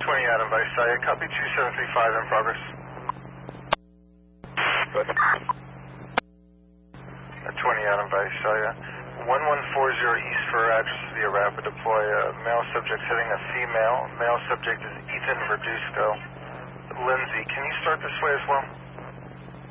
20 Adam Visalia, copy 2735 in progress. Good. 20 Adam Visalia, 1140 East for address via rapid deploy. Male subject hitting a female. Male subject is Ethan Verduzco. Lindsay, can you start this way as well?